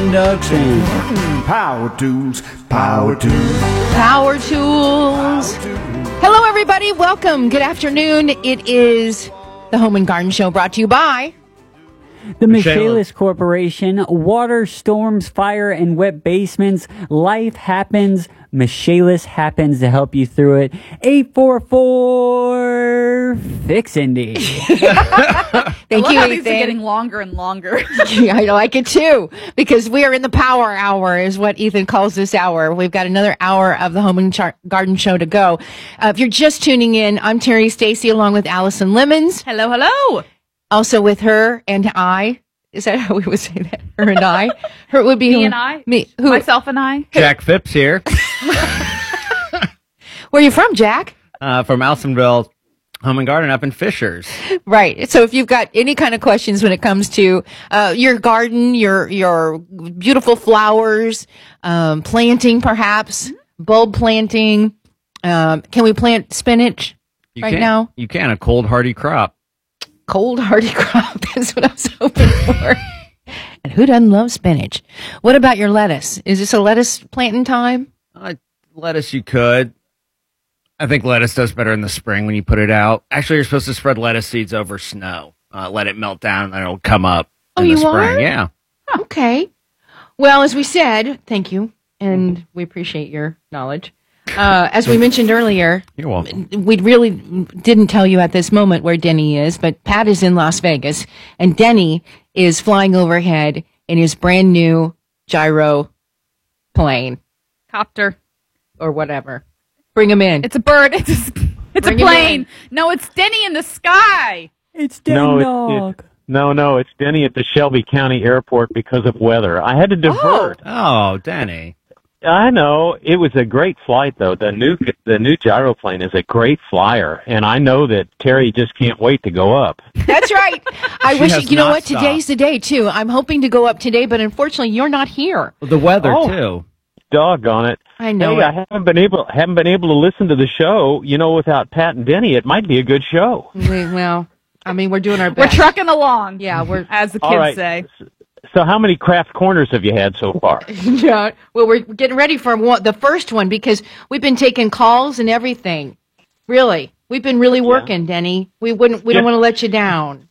racing ducks and power tools, power tools. Power tools. Hello, everybody. Welcome. Good afternoon. It is the Home and Garden Show brought to you by the Michaelis Corporation. Water, storms, fire, and wet basements. Life happens. Michaelis happens to help you through it. 844-FIX-INDY. Thank you, how Ethan. these are getting longer and longer. Yeah, I like it too, because we are in the power hour, is what Ethan calls this hour. We've got another hour of the Home and Garden Show to go. If you're just tuning in, I'm Terry Stacy along with Allison Lemons. Hello, hello. Also with her and I. Is that how we would say that? Her and I? Her would be Me and I? Me. Who? Myself and I? Jack Phipps here. Where are you from, Jack? From Alsonville Home and Garden up in Fishers. Right. So if you've got any kind of questions when it comes to your garden, your beautiful flowers, planting perhaps, bulb planting, can we plant spinach now? You can, a cold hardy crop. Cold hardy crop. That's what I was hoping for. And who doesn't love spinach? What about your lettuce? Is this a lettuce planting time? Lettuce you could. I think lettuce does better in the spring when you put it out. Actually, you're supposed to spread lettuce seeds over snow. Let it melt down and then it'll come up in the spring. Are? Yeah. Okay. Well, as we said, thank you. And we appreciate your knowledge. As we mentioned earlier, You're welcome. We really didn't tell you at this moment where Denny is, but Pat is in Las Vegas, and Denny is flying overhead in his brand new gyro plane Copter. or whatever. Bring him in. It's a bird. It's a Bring him plane. No, it's Denny in the sky. It's Denny Dog. No, it's Denny at the Shelby County Airport because of weather. I had to divert. Oh, Denny. I know. It was a great flight, though. The new gyroplane is a great flyer, and I know that Terry just can't wait to go up. That's right. I She wish, has you know not what, today's the day, too. I'm hoping to go up today, but unfortunately, you're not here. The weather, Oh. too. Doggone it! I know. Hey, I haven't been able to listen to the show. You know, without Pat and Denny, it might be a good show. Well, I mean, we're doing our We're best. trucking along. Yeah, we're... As the All kids right. say. So, how many craft corners have you had so far? Yeah, well, we're getting ready for the first one because we've been taking calls and everything. Really, we've been really working, Denny. We don't want to let you down.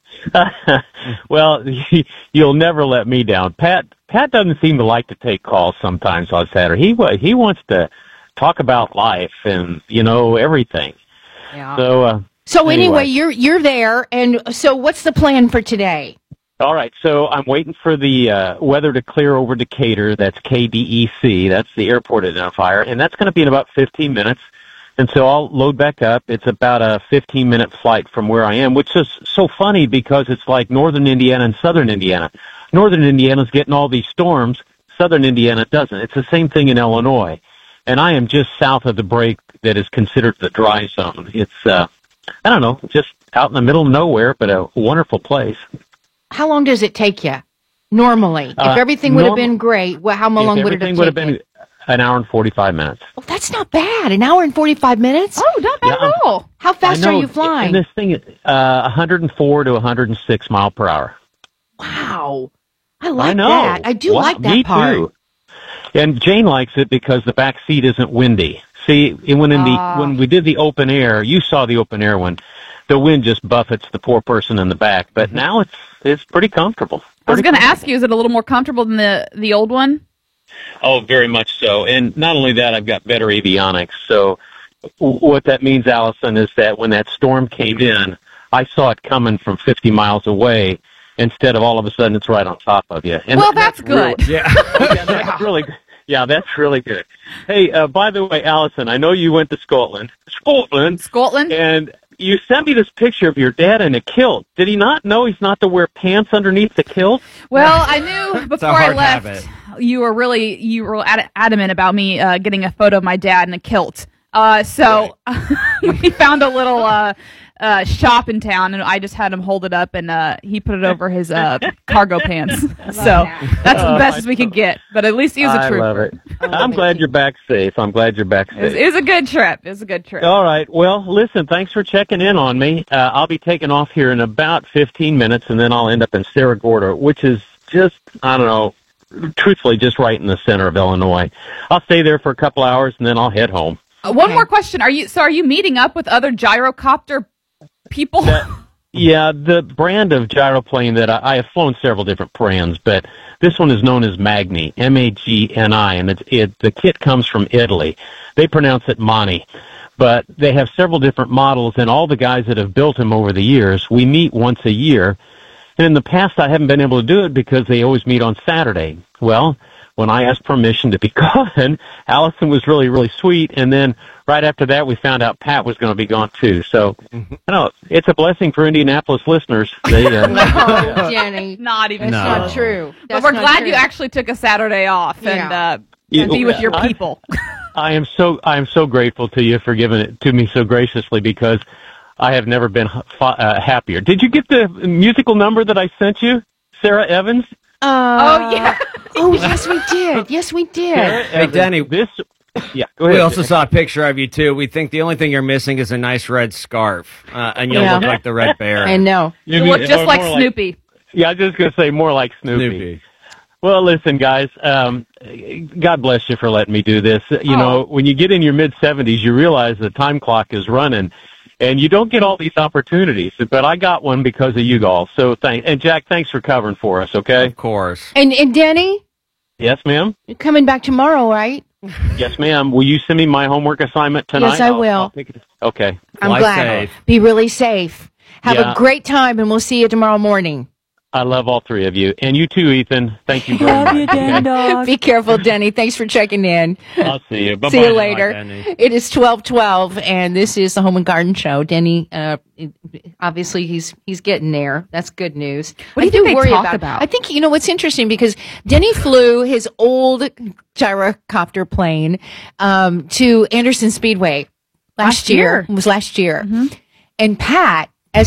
Well, you'll never let me down. Pat doesn't seem to like to take calls sometimes on Saturday. He wants to talk about life and everything. Yeah. So anyway, you're there, and so what's the plan for today? All right, so I'm waiting for the weather to clear over Decatur. That's KDEC. That's the airport identifier, and that's going to be in about 15 minutes. And so I'll load back up. It's about a 15-minute flight from where I am, which is so funny because it's like northern Indiana and southern Indiana. Northern Indiana's getting all these storms. Southern Indiana doesn't. It's the same thing in Illinois. And I am just south of the break that is considered the dry zone. It's, I don't know, just out in the middle of nowhere, but a wonderful place. How long does it take you normally? If everything would have been great, how long would it have taken? Everything would have been an hour and 45 minutes. Oh, that's not bad. An hour and 45 minutes? Oh, not bad at all. How fast are you flying? And this thing is 104 to 106 mile per hour. Wow. I like know. that. I do like that me part. Too. And Jane likes it because the back seat isn't windy. See, when we did the open air, you saw the open air one. The wind just buffets the poor person in the back, but now it's pretty comfortable. I was going to ask you, is it a little more comfortable than the old one? Oh, very much so. And not only that, I've got better avionics. So what that means, Allison, is that when that storm came in, I saw it coming from 50 miles away instead of all of a sudden it's right on top of you. And well, that's good. That's really good. Yeah, that's really good. Hey, by the way, Allison, I know you went to Scotland. Scotland? And you sent me this picture of your dad in a kilt. Did he not know he's not to wear pants underneath the kilt? Well, I knew before I left, habit. you were adamant about me getting a photo of my dad in a kilt. So we found a little shop in town, and I just had him hold it up, and he put it over his cargo pants. So that's the best as we could get. But at least he was a trooper. I love it. I'm glad you're back safe. I'm glad you're back safe. It was a good trip. It was a good trip. All right. Well, listen, thanks for checking in on me. I'll be taking off here in about 15 minutes, and then I'll end up in Saragordo, which is just, I don't know, truthfully just right in the center of Illinois. I'll stay there for a couple hours and then I'll head home. One more question: Are you meeting up with other gyrocopter people? Yeah, the brand of gyroplane that I have flown several different brands, but this one is known as Magni, M-A-G-N-I, and the kit comes from Italy. They pronounce it Mani, but they have several different models, and all the guys that have built them over the years, we meet once a year. And in the past, I haven't been able to do it because they always meet on Saturday. Well, when I asked permission to be gone, Allison was really, really sweet. And then right after that, we found out Pat was going to be gone too. So, it's a blessing for Indianapolis listeners. They, No, Jenny. Not even. That's No. not true. But we're glad you actually took a Saturday off and be with your people. I am so grateful to you for giving it to me so graciously because I have never been happier. Did you get the musical number that I sent you, Sarah Evans? Oh yeah. Oh, yes, we did. Yes, we did. Hey, Denny. Go ahead. We also saw a picture of you, too. We think the only thing you're missing is a nice red scarf, and you'll look like the Red Bear. I know. You look just like Snoopy. Yeah, I was just going to say more like Snoopy. Well, listen, guys, God bless you for letting me do this. You know, when you get in your mid-70s, you realize the time clock is running, and you don't get all these opportunities. But I got one because of you all. So and Jack, thanks for covering for us, okay? Of course. And Denny, Yes, ma'am? you're coming back tomorrow, right? Yes, ma'am. Will you send me my homework assignment tonight? Yes, I will. I'll take it. Okay. I'm Fly glad. safe. Be really safe. Have Yeah. a great time, and we'll see you tomorrow morning. I love all three of you. And you too, Ethan. Thank you very Love much. you, Dan Dog. Be careful, Denny. Thanks for checking in. I'll see you. Bye-bye. See you later. Denny. It is 12:12, and this is the Home and Garden Show. Denny, obviously, he's getting there. That's good news. What do you think they talk about? I think what's interesting because Denny flew his old gyrocopter plane to Anderson Speedway last year. It was last year, and Pat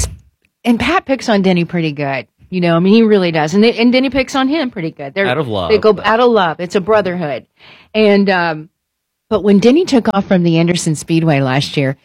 picks on Denny pretty good. You know, I mean, he really does. And Denny picks on him pretty good. Out of love. They go out of love. It's a brotherhood. And, but when Denny took off from the Anderson Speedway last year,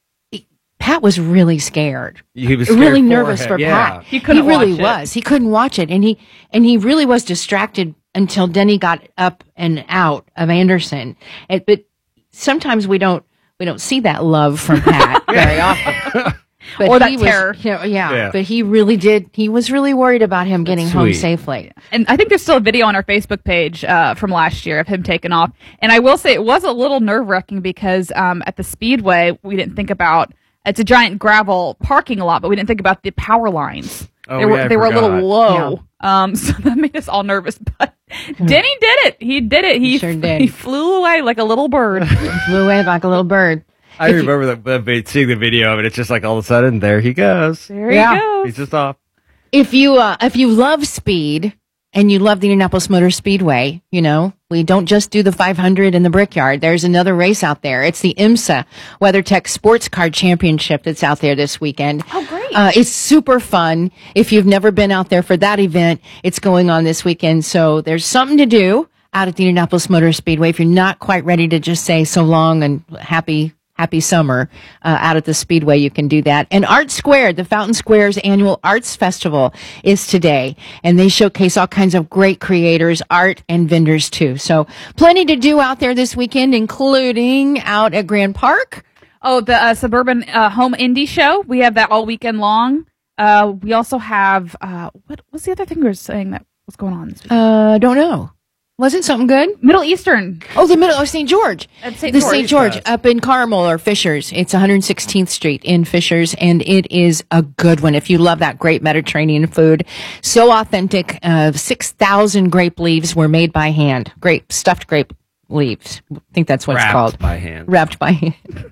Pat was really scared. He was really scared nervous for yeah. Pat. He couldn't really watch it. was. He couldn't watch it. And he really was distracted until Denny got up and out of Anderson. But sometimes we don't see that love from Pat very often. But Or that he terror. Yeah, but he really did. He was really worried about him getting home sweet. safely. And I think there's still a video on our Facebook page from last year of him taking off. And I will say it was a little nerve-wracking because at the Speedway, we didn't think about it's a giant gravel parking lot, but we didn't think about the power lines. Oh, they were yeah, I they were a little forgot. low. So that made us all nervous. But Denny did it. He did it. He sure did. He flew away like a little bird. Flew away like a little bird. I remember seeing the video of it. It's just like all of a sudden, there he goes. There Yeah. he goes. He's just off. If you love speed and you love the Indianapolis Motor Speedway, you know, we don't just do the 500 in the Brickyard. There's another race out there. It's the IMSA WeatherTech Sports Car Championship that's out there this weekend. Oh, great. It's super fun. If you've never been out there for that event, it's going on this weekend. So there's something to do out at the Indianapolis Motor Speedway. If you're not quite ready to just say so long and happy summer out at the Speedway, you can do that. And Art Squared, the Fountain Square's annual arts festival is today, and they showcase all kinds of great creators, art, and vendors too. So plenty to do out there this weekend, including out at Grand Park. Oh, the Suburban Home Indie Show. We have that all weekend long. We also have, what's the other thing we were saying that was going on this weekend? Don't know. Wasn't something good? Middle Eastern. St. George. At St. The George. St. George up in Carmel or Fishers. It's 116th Street in Fishers, and it is a good one. If you love that great Mediterranean food, so authentic. 6,000 grape leaves were made by hand. Stuffed grape leaves. I think that's what it's called. Wrapped by hand. Wrapped by hand.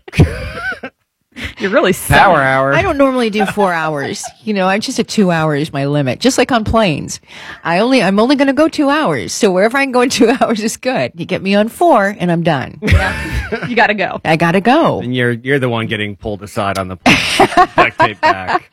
You're really Power hour. I don't normally do 4 hours. You know, I'm just a 2 hour is my limit. Just like on planes. I'm only going to go 2 hours. So wherever I can go in 2 hours is good. You get me on 4 and I'm done. You got to go. I got to go. And you're the one getting pulled aside on the duct tape back.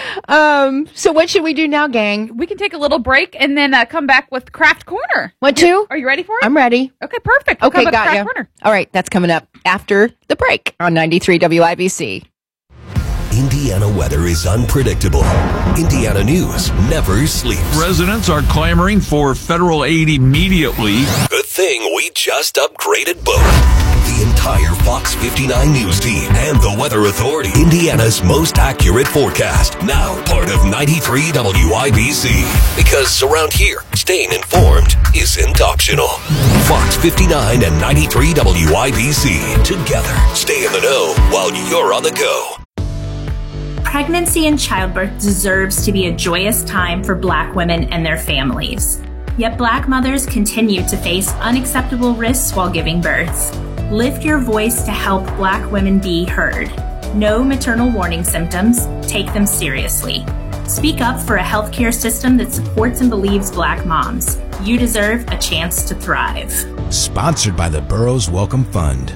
So what should we do now, gang? We can take a little break and then come back with Craft Corner. What to? Are you ready for it? I'm ready. Okay, perfect. We'll Okay, come with got Craft you. Corner. All right, that's coming up after the break on 93 WIBC. Indiana weather is unpredictable. Indiana news never sleeps. Residents are clamoring for federal aid immediately. Good thing we just upgraded both. The entire Fox 59 News team and the Weather Authority. Indiana's most accurate forecast. Now part of 93 WIBC. Because around here, staying informed isn't optional. Fox 59 and 93 WIBC. Together, stay in the know while you're on the go. Pregnancy and childbirth deserves to be a joyous time for Black women and their families. Yet Black mothers continue to face unacceptable risks while giving birth. Lift your voice to help Black women be heard. Know maternal warning symptoms, take them seriously. Speak up for a healthcare system that supports and believes Black moms. You deserve a chance to thrive. Sponsored by the Burroughs Welcome Fund.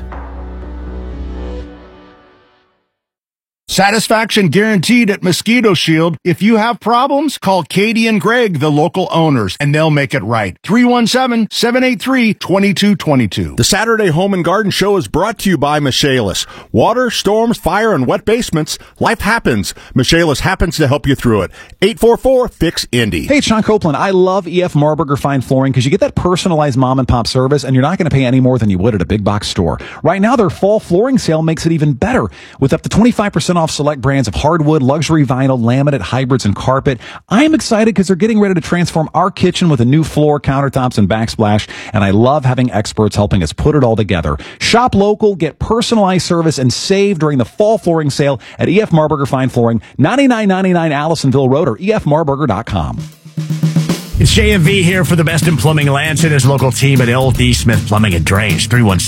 Satisfaction guaranteed at Mosquito Shield. If you have problems, call Katie and Greg, the local owners, and they'll make it right. 317-783-2222. The Saturday Home and Garden Show is brought to you by Michaelis. Water, storms, fire, and wet basements. Life happens. Michaelis happens to help you through it. 844-FIX-INDY. Hey, it's Sean Copeland. I love E.F. Marburger Fine Flooring because you get that personalized mom and pop service, and you're not going to pay any more than you would at a big box store. Right now, their fall flooring sale makes it even better with up to 25% off select brands of hardwood, luxury vinyl, laminate, hybrids, and carpet. I'm excited because they're getting ready to transform our kitchen with a new floor, countertops, and backsplash, and I love having experts helping us put it all together. Shop local, get personalized service, and save during the fall flooring sale at E.F. Marburger Fine Flooring, 9999 Allisonville Road, or efmarburger.com. It's JMV here for the best in plumbing. Lance and his local team at LD Smith Plumbing and Drains,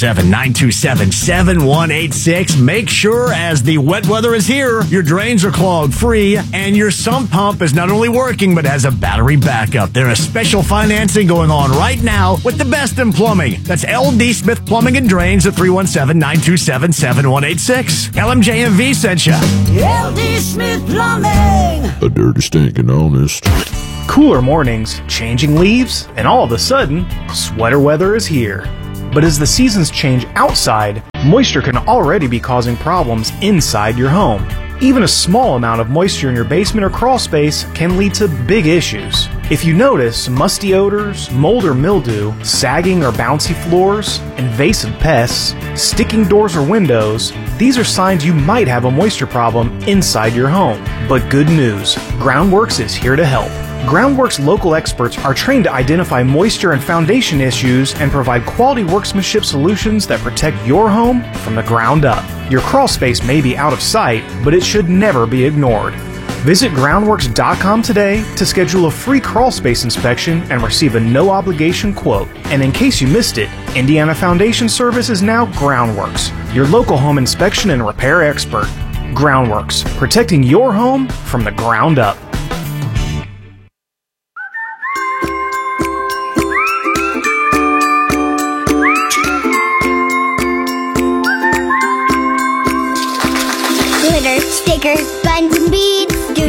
317-927-7186. Make sure as the wet weather is here, your drains are clog free and your sump pump is not only working but has a battery backup. There is special financing going on right now with the best in plumbing. That's LD Smith Plumbing and Drains at 317-927-7186. LMJMV sent you. LD Smith Plumbing. A dirty, stinking honest. Cooler mornings, changing leaves, and all of a sudden, sweater weather is here. But as the seasons change outside, moisture can already be causing problems inside your home. Even a small amount of moisture in your basement or crawl space can lead to big issues. If you notice musty odors, mold or mildew, sagging or bouncy floors, invasive pests, sticking doors or windows, these are signs you might have a moisture problem inside your home. But good news, Groundworks is here to help. Groundworks local experts are trained to identify moisture and foundation issues and provide quality workmanship solutions that protect your home from the ground up. Your crawl space may be out of sight, but it should never be ignored. Visit groundworks.com today to schedule a free crawl space inspection and receive a no-obligation quote. And in case you missed it, Indiana Foundation Service is now Groundworks, your local home inspection and repair expert. Groundworks, protecting your home from the ground up. Stickers, buns, and beads.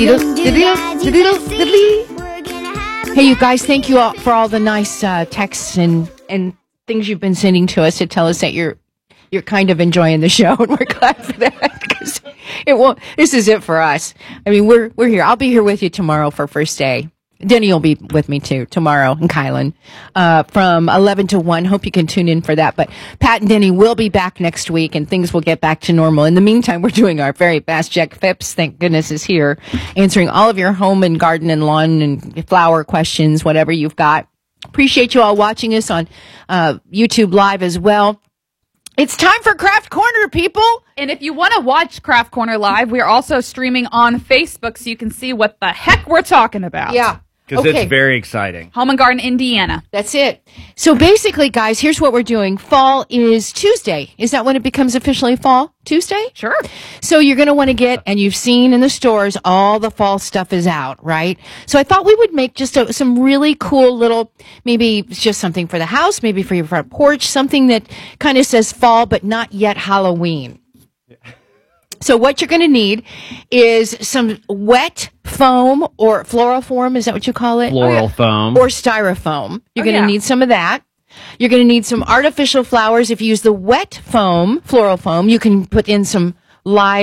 Hey, you guys, thank you all for all the nice texts and things you've been sending to us to tell us that you're kind of enjoying the show, and we're glad for that because this is it for us. I mean, we're here. I'll be here with you tomorrow for first day. Denny will be with me too tomorrow, and Kylan, from 11 to 1. Hope you can tune in for that. But Pat and Denny will be back next week, and things will get back to normal. In the meantime, we're doing our very best. Jack Phipps, thank goodness, is here, answering all of your home and garden and lawn and flower questions, whatever you've got. Appreciate you all watching us on YouTube Live as well. It's time for Craft Corner, people. And if you want to watch Craft Corner live, we are also streaming on Facebook so you can see what the heck we're talking about. Yeah. Because it's very exciting. Home and Garden, Indiana. That's it. So basically, guys, here's what we're doing. Fall is Tuesday. Is that when it becomes officially fall? Tuesday? Sure. So you're going to want to get, and you've seen in the stores, all the fall stuff is out, right? So I thought we would make just some really cool little, maybe just something for the house, maybe for your front porch, something that kind of says fall, but not yet Halloween. So what you're going to need is some wet foam or floral is that what you call it? Floral foam. Or styrofoam. You're going to need some of that. You're going to need some artificial flowers. If you use the wet foam, floral foam, you can put in some live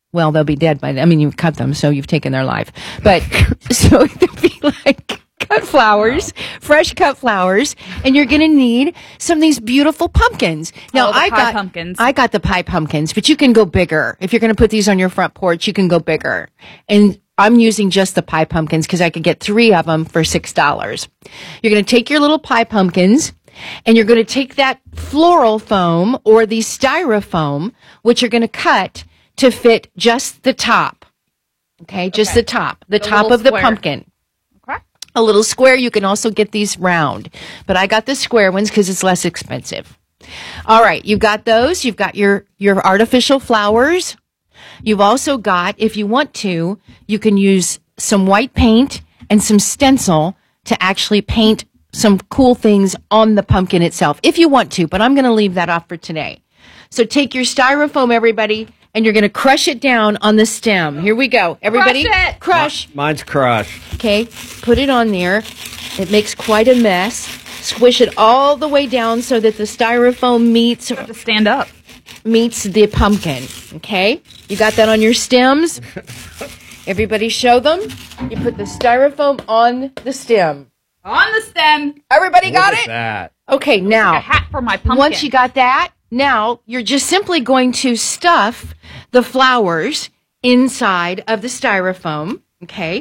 well, they'll be dead by then. I mean, you've cut them, so you've taken their life. But so it'll be like cut flowers, fresh cut flowers, and you're going to need some of these beautiful pumpkins. Now, I got the pie pumpkins, but you can go bigger. If you're going to put these on your front porch, you can go bigger. And I'm using just the pie pumpkins because I could get 3 of them for $6. You're going to take your little pie pumpkins, and you're going to take that floral foam or the styrofoam, which you're going to cut to fit just the top. Okay, just the top of the pumpkin. Okay. A little square. You can also get these round, but I got the square ones because it's less expensive. All right, you've got those. You've got your artificial flowers. You've also got, if you want to, you can use some white paint and some stencil to actually paint some cool things on the pumpkin itself, if you want to, but I'm going to leave that off for today. So take your styrofoam, everybody, and you're going to crush it down on the stem. Here we go. Everybody, crush. Mine's crushed. Okay, put it on there. It makes quite a mess. Squish it all the way down so that the styrofoam meets. You have to stand up. Meets the pumpkin. Okay, you got that on your stems. Everybody, show them. You put the styrofoam on the stem. On the stem. Everybody got it? That. Okay, now. Like a hat for my pumpkin. Once you got that, now you're just simply going to stuff the flowers inside of the styrofoam. Okay.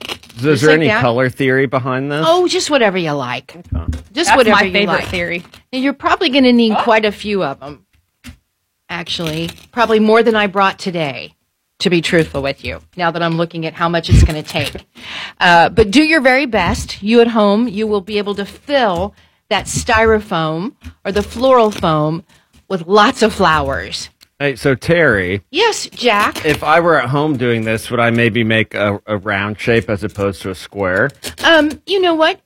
So is there any color theory behind this? Oh, just whatever you like. Okay. Just That's whatever my you favorite like. theory. And you're probably going to need quite a few of them. Actually, probably more than I brought today, to be truthful with you, now that I'm looking at how much it's going to take. But do your very best. You at home, you will be able to fill that styrofoam or the floral foam with lots of flowers. Hey, so Terry. Yes, Jack. If I were at home doing this, would I maybe make a round shape as opposed to a square? You know what?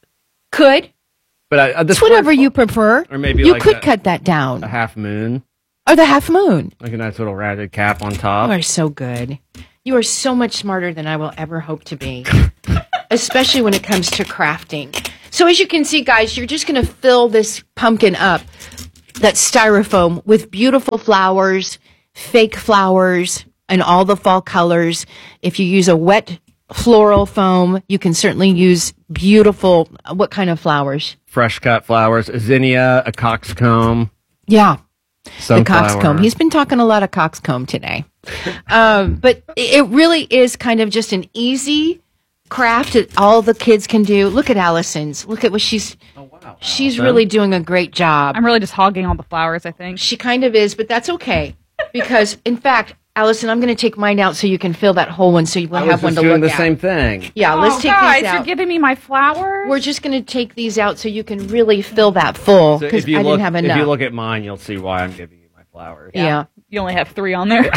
Could. But it's whatever you prefer. Or maybe you could cut that down. A half moon. Or the half moon. Like a nice little rounded cap on top. You are so good. You are so much smarter than I will ever hope to be. Especially when it comes to crafting. So as you can see, guys, you're just going to fill this pumpkin up, that styrofoam, with beautiful flowers, fake flowers, and all the fall colors. If you use a wet floral foam, you can certainly use beautiful, what kind of flowers? Fresh cut flowers, a zinnia, a coxcomb. Yeah. Sunflower. The coxcomb. He's been talking a lot of coxcomb today. But it really is kind of just an easy craft that all the kids can do. Look at Allison's. Look at what she's... She's really doing a great job. I'm really just hogging all the flowers, I think. She kind of is, but that's okay. Because, in fact, Allison, I'm going to take mine out so you can fill that whole one so you will have one to look at. I was doing the same thing. Yeah, let's take guys, these out. You're giving me my flowers? We're just going to take these out so you can really fill that full, because I didn't have enough. If you look at mine, you'll see why I'm giving you my flowers. Yeah. You only have 3 on there.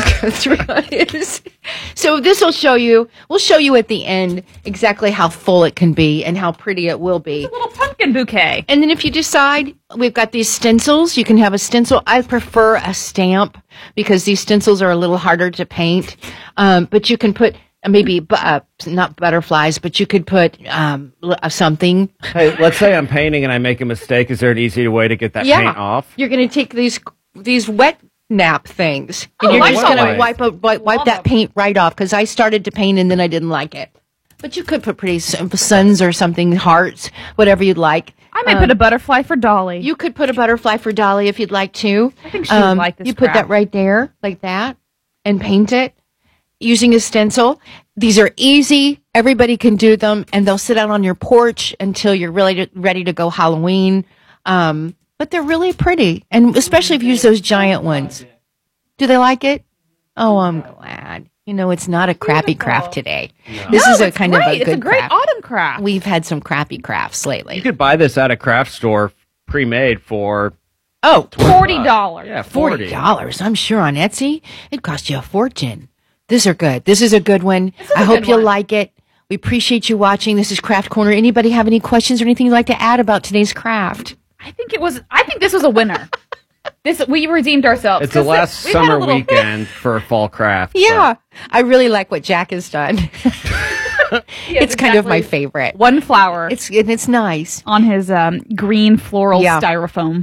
So this will show you, we'll show you at the end exactly how full it can be and how pretty it will be. It's a little pumpkin bouquet. And then if you decide, we've got these stencils. You can have a stencil. I prefer a stamp because these stencils are a little harder to paint. But you can put maybe, not butterflies, but you could put something. Hey, let's say I'm painting and I make a mistake. Is there an easy way to get that paint off? You're going to take these wet nap things. And you're just going to wipe that paint right off, because I started to paint and then I didn't like it. But you could put pretty suns or something, hearts, whatever you'd like. I might put a butterfly for Dolly. You could put a butterfly for Dolly if you'd like to. I think she would like this. You put that right there, like that, and paint it using a stencil. These are easy. Everybody can do them, and they'll sit out on your porch until you're really ready to go Halloween. But they're really pretty, and especially if you use those giant ones. Do they like it? Oh, I'm glad. You know, it's not a crappy craft today. No. This is a kind of a good It's a great craft. autumn craft. We've had some crappy crafts lately. You could buy this at a craft store pre-made for $40. Yeah, $40. I'm sure on Etsy it cost you a fortune. These are good. This is a good one. I hope you'll like it. We appreciate you watching. This is Craft Corner. Anybody have any questions or anything you'd like to add about today's craft? I think this was a winner. We redeemed ourselves. It's the last summer weekend for a fall craft. Yeah. I really like what Jack has done. It's kind of my favorite. One flower. It's nice. On his green floral styrofoam.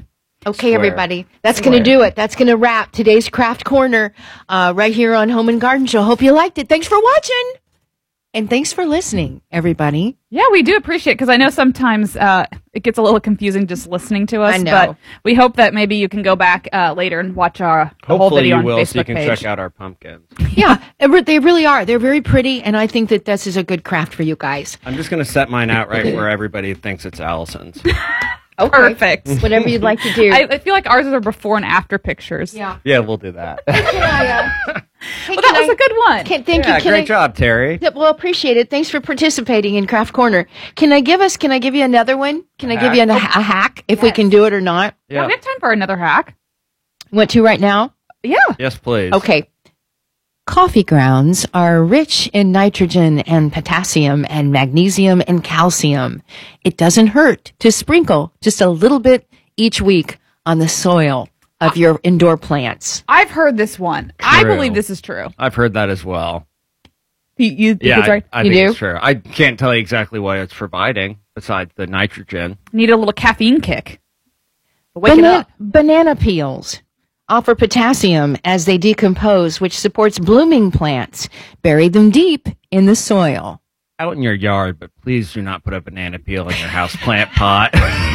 Okay, everybody. That's going to do it. That's going to wrap today's Craft Corner right here on Home and Garden Show. Hope you liked it. Thanks for watching. And thanks for listening, everybody. Yeah, we do appreciate it because I know sometimes it gets a little confusing just listening to us. I know. But we hope that maybe you can go back later and watch our whole video on Facebook page. So you can check out our pumpkins. Yeah, they really are. They're very pretty, and I think that this is a good craft for you guys. I'm just going to set mine out right where everybody thinks it's Allison's. Okay. Perfect. Whatever you'd like to do. I feel like ours are before and after pictures. Yeah. Yeah, we'll do that. Can I, well, that was a good one. Thank you. Great job, Terry. Well, appreciate it. Thanks for participating in Craft Corner. Can I give you another one? Can I give you a hack if we can do it or not? Yeah, we have time for another hack. Want to right now? Yeah. Yes, please. Okay. Coffee grounds are rich in nitrogen and potassium and magnesium and calcium. It doesn't hurt to sprinkle just a little bit each week on the soil of your indoor plants. I've heard this one. True. I believe this is true. I've heard that as well. You think it's right? I think it's true. I can't tell you exactly what it's providing besides the nitrogen. Need a little caffeine kick. Wake it up. Banana peels offer potassium as they decompose, which supports blooming plants. Bury them deep in the soil. Out in your yard, but please do not put a banana peel in your house plant pot.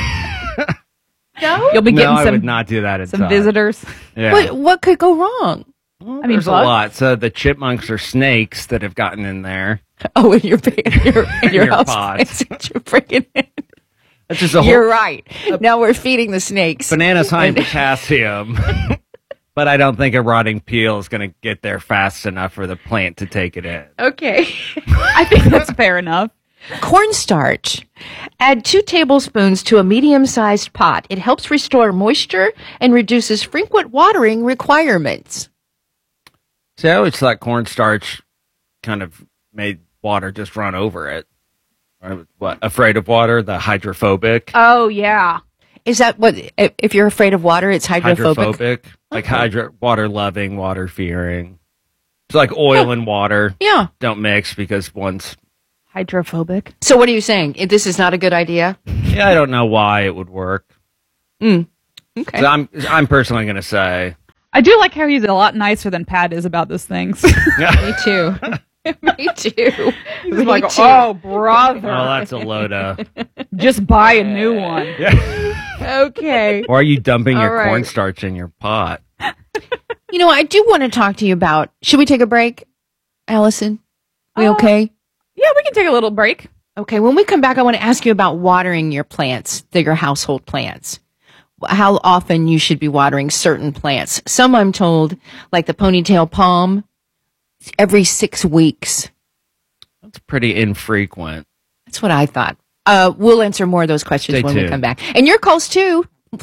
No? You'll be getting I would not do that inside. some visitors. Yeah. What could go wrong? I mean, there's a lot. So the chipmunks or snakes that have gotten in there. Oh, in your house pots. plants that you're bringing in. That's just a whole, You're right. Now we're feeding the snakes. Bananas high in potassium. But I don't think a rotting peel is going to get there fast enough for the plant to take it in. Okay. I think that's fair enough. Cornstarch. Add 2 tablespoons to a medium-sized pot. It helps restore moisture and reduces frequent watering requirements. See, I always thought cornstarch kind of made water just run over it. What? Afraid of water? The hydrophobic? Oh, yeah. Is that what, if you're afraid of water, it's hydrophobic? Like water loving, water fearing. It's like oil and water. Yeah. Don't mix because one's hydrophobic. So what are you saying? This is not a good idea? Yeah, I don't know why it would work. Okay. So I'm personally going to say. I do like how he's a lot nicer than Pat is about those things. Me too. Me too. He's like, oh, brother. Oh, that's a load of. Just buy a new one. Okay. Or are you dumping your All right. cornstarch in your pot? You know, I do want to talk to you about, should we take a break, Allison? We okay? Yeah, we can take a little break. Okay, when we come back, I want to ask you about watering your plants, your household plants. How often you should be watering certain plants. Some, I'm told, like the ponytail palm, every 6 weeks. That's pretty infrequent. That's what I thought. We'll answer more of those questions when we come back. And your calls, too.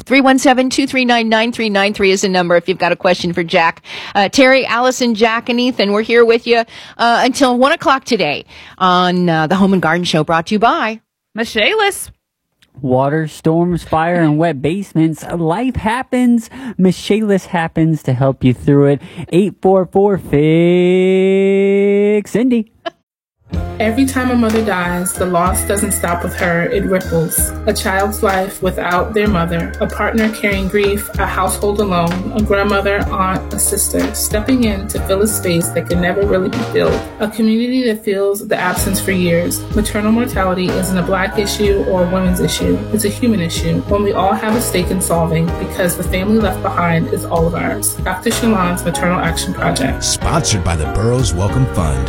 317-239-9393 is the number if you've got a question for Jack. Terry, Allison, Jack, and Ethan, we're here with you until 1 o'clock today on the Home and Garden Show, brought to you by Michaelis. Water, storms, fire, and wet basements. Life happens. Michaelis happens to help you through it. 844-FIX-CINDY. Every time a mother dies, the loss doesn't stop with her, it ripples. A child's life without their mother, a partner carrying grief, a household alone, a grandmother, aunt, a sister, stepping in to fill a space that could never really be filled. A community that feels the absence for years. Maternal mortality isn't a Black issue or a women's issue. It's a human issue, one we all have a stake in solving because the family left behind is all of ours. Dr. Shalon's Maternal Action Project. Sponsored by the Burroughs Welcome Fund.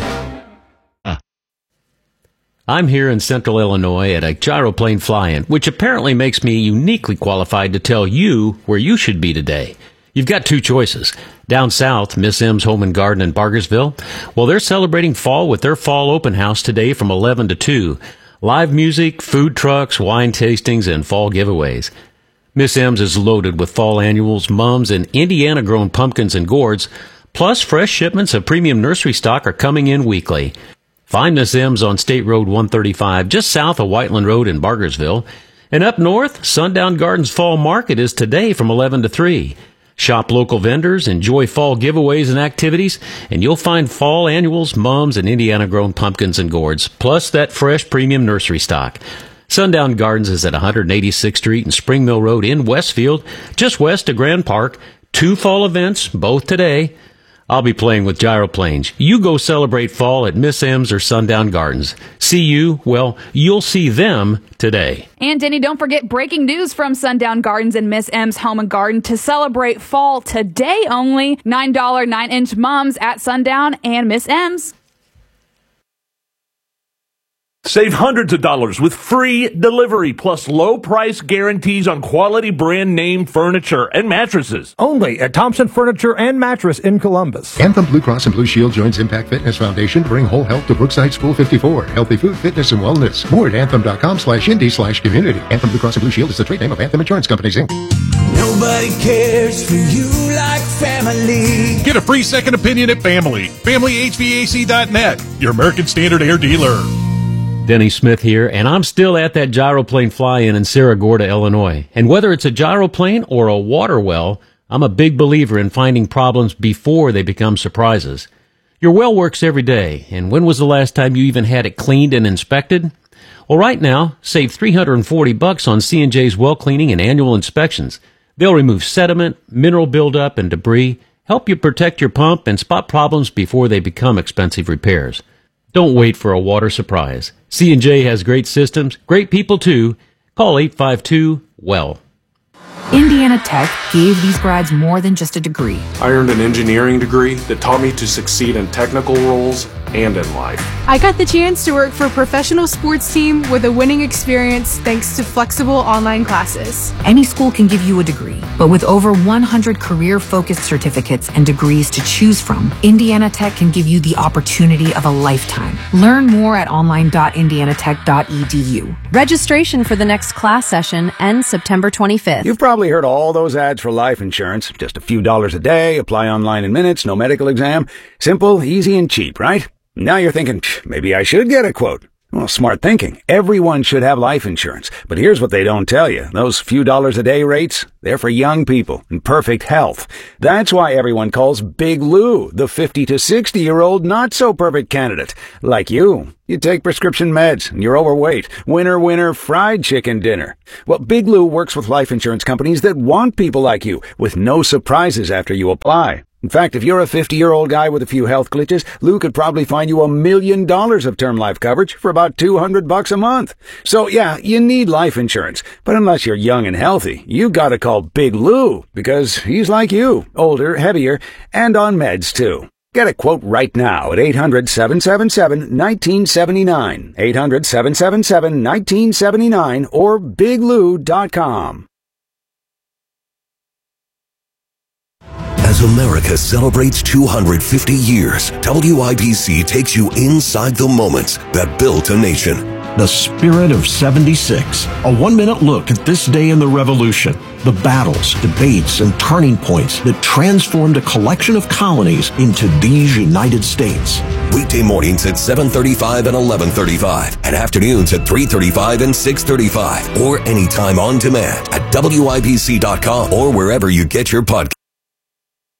I'm here in central Illinois at a gyroplane fly-in, which apparently makes me uniquely qualified to tell you where you should be today. You've got 2 choices. Down south, Miss M's Home and Garden in Bargersville, well, they're celebrating fall with their fall open house today from 11 to 2. Live music, food trucks, wine tastings, and fall giveaways. Miss M's is loaded with fall annuals, mums, and Indiana-grown pumpkins and gourds, plus fresh shipments of premium nursery stock are coming in weekly. Find Miss M's on State Road 135, just south of Whiteland Road in Bargersville. And up north, Sundown Gardens Fall Market is today from 11 to 3. Shop local vendors, enjoy fall giveaways and activities, and you'll find fall annuals, mums, and Indiana-grown pumpkins and gourds, plus that fresh premium nursery stock. Sundown Gardens is at 186th Street and Spring Mill Road in Westfield, just west of Grand Park. 2 fall events, both today. I'll be playing with gyroplanes. You go celebrate fall at Miss M's or Sundown Gardens. See you? Well, you'll see them today. And Denny, don't forget breaking news from Sundown Gardens and Miss M's Home and Garden to celebrate fall today only. $9 9-inch mums at Sundown and Miss M's. Save hundreds of dollars with free delivery plus low price guarantees on quality brand name furniture and mattresses. Only at Thompson Furniture and Mattress in Columbus. Anthem Blue Cross and Blue Shield joins Impact Fitness Foundation to bring whole health to Brookside School 54. Healthy food, fitness, and wellness. More at anthem.com/indy/community. Anthem Blue Cross and Blue Shield is the trade name of Anthem Insurance Companies, Inc. Nobody cares for you like family. Get a free second opinion at Family. FamilyHVAC.net, your American Standard Air dealer. Denny Smith here, and I'm still at that gyroplane fly-in in Cerro Gordo, Illinois. And whether it's a gyroplane or a water well, I'm a big believer in finding problems before they become surprises. Your well works every day, and when was the last time you even had it cleaned and inspected? Well, right now, save $340 on C&J's well cleaning and annual inspections. They'll remove sediment, mineral buildup, and debris, help you protect your pump, and spot problems before they become expensive repairs. Don't wait for a water surprise. C&J has great systems, great people too. Call 852-WELL. Indiana Tech gave these grads more than just a degree. I earned an engineering degree that taught me to succeed in technical roles and in life. I got the chance to work for a professional sports team with a winning experience thanks to flexible online classes. Any school can give you a degree, but with over 100 career-focused certificates and degrees to choose from, Indiana Tech can give you the opportunity of a lifetime. Learn more at online.indianatech.edu. Registration for the next class session ends September 25th. You've probably heard all those ads for life insurance. Just a few dollars a day, apply online in minutes, no medical exam. Simple, easy, and cheap, right? Now you're thinking, maybe I should get a quote. Well, smart thinking. Everyone should have life insurance. But here's what they don't tell you. Those few dollars a day rates, they're for young people in perfect health. That's why everyone calls Big Lou the 50 to 60-year-old not-so-perfect candidate. Like you. You take prescription meds, and you're overweight. Winner, winner, fried chicken dinner. Well, Big Lou works with life insurance companies that want people like you, with no surprises after you apply. In fact, if you're a 50-year-old guy with a few health glitches, Lou could probably find you $1 million of term life coverage for about $200 a month. So yeah, you need life insurance. But unless you're young and healthy, you gotta call Big Lou, because he's like you, older, heavier, and on meds too. Get a quote right now at 800-777-1979, 800-777-1979, or biglou.com. As America celebrates 250 years, WIBC takes you inside the moments that built a nation. The Spirit of 76, a 1-minute look at this day in the Revolution, the battles, debates, and turning points that transformed a collection of colonies into these United States. Weekday mornings at 7:35 and 11:35, and afternoons at 3:35 and 6:35, or anytime on demand at WIBC.com or wherever you get your podcast.